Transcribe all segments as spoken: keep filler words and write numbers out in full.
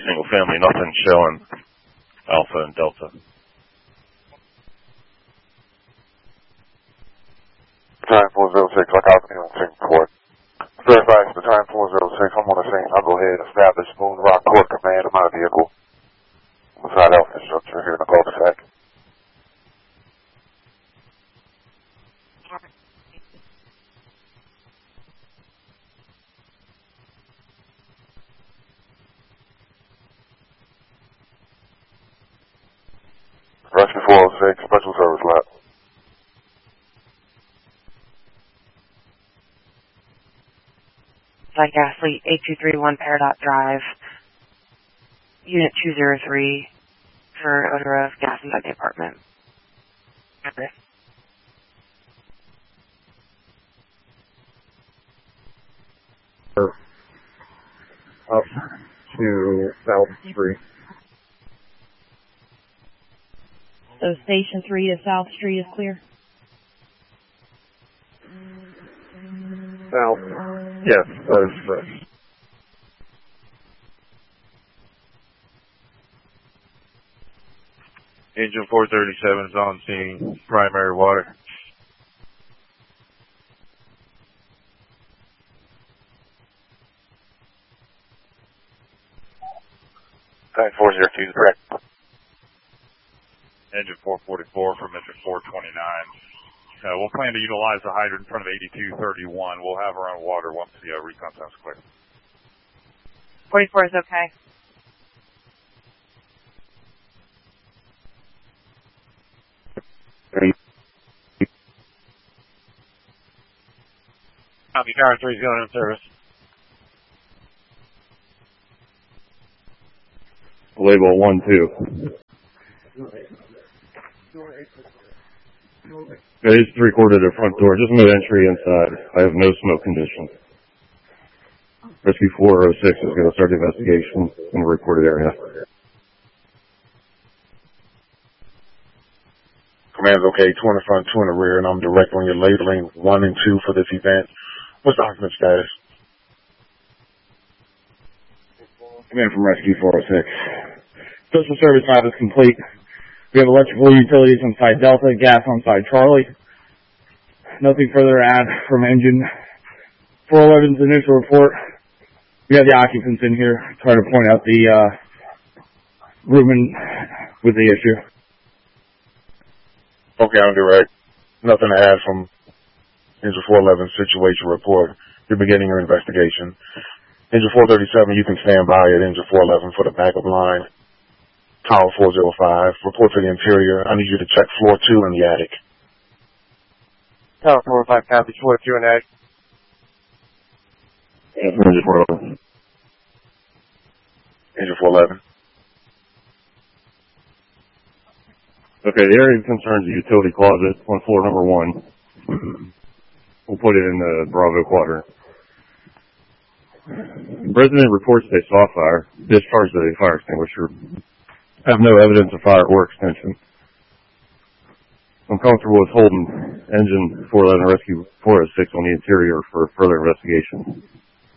single family, nothing showing Alpha and Delta. Time four zero six, I copy you on King Court. Verify the time four zero six, I'm on the scene. I'll go ahead and establish Moon Rock Court command of my vehicle. Beside Alpha structure here in the cul-de-sac. Rescue four oh six, special service lap. Flight Gasly, eight two three one Peridot Drive, Unit two zero three, for odor of gas inside the apartment. Okay. Up to South Street. So Station three to South Street is clear? South. Yes, that is correct. Engine four thirty-seven is on scene, primary water. Time four zero two is correct. Engine four forty-four from engine four twenty-nine. Uh, we'll plan to utilize the hydrant in front of eighty-two thirty-one. We'll have our own water once the uh, recon time's clear. forty-four is okay. Copy, Tower three is going in service. Label one two. It is three quarter to the front door, just no entry inside. I have no smoke conditions. Rescue four oh six is going to start the investigation in the recorded area. Command's okay, two in the front, two in the rear, and I'm direct on your labeling one and two for this event. What's the document status? Command from Rescue four oh six. Social service lab is complete. We have electrical utilities on side Delta, gas on side Charlie. Nothing further to add from engine four eleven's initial report. We have the occupants in here trying to point out the uh, rooming with the issue. Okay, I'm direct. Nothing to add from Engine four eleven situation report. You're beginning your investigation. Engine four thirty-seven, you can stand by at Engine four eleven for the backup line. Tower four oh five, report to the interior. I need you to check floor two in the attic. Tower four oh five, copy, floor two in the attic. Engine four eleven. Engine four eleven. Okay, the area of concern is the utility closet on floor number one. We'll put it in the Bravo quadrant. The resident reports they saw fire, discharged the fire extinguisher. I have no evidence of fire or extension. I'm comfortable with holding engine four eleven Rescue four oh six on the interior for further investigation.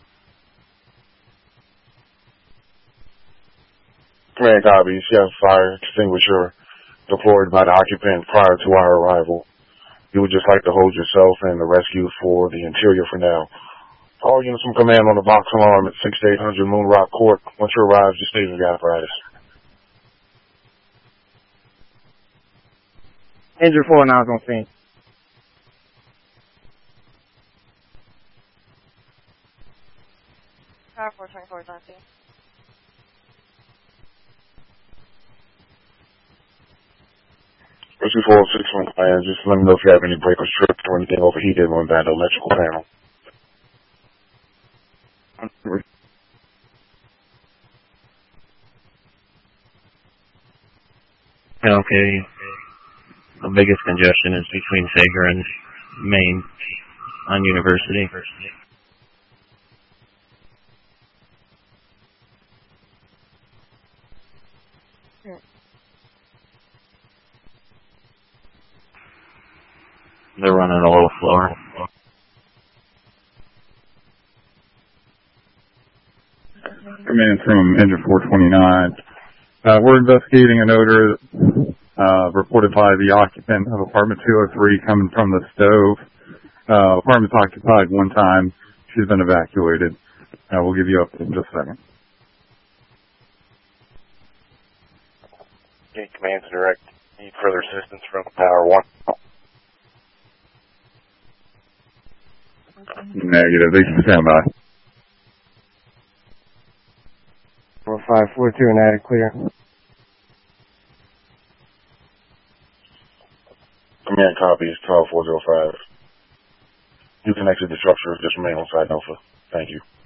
Command copies. You have fire extinguisher deployed by the occupant prior to our arrival. You would just like to hold yourself and the rescue for the interior for now. All units from command on the box alarm at sixty-eight hundred Moon Rock Court. Once you arrive, just stay with the apparatus. Engine four now is on scene. Tower four twenty-four is on scene. Rescue four oh six from command, just let me know if you have any breakers tripped or anything overheated on that electrical panel. Okay. The biggest congestion is between Sager and Main on University. They're running a little slower. Command from engine four twenty-nine. Uh, we're investigating an odor uh, reported by the occupant of apartment two oh three coming from the stove. Uh, apartment's occupied one time. She's been evacuated. Uh, we'll give you up in just a second. Okay, command to direct. Need further assistance from Tower one. Negative. They can stand by. four five four two and added clear. Command copies, Tower four oh five. You connected the structure, just remain on site, Alpha. Thank you.